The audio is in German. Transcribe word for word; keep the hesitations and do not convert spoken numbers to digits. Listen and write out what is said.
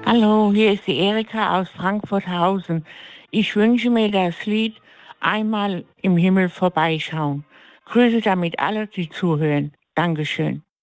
Hallo, hier ist die Erika aus Frankfurt-Hausen. Ich wünsche mir das Lied „Einmal im Himmel vorbeischauen“. Grüße damit alle, die zuhören. Dankeschön.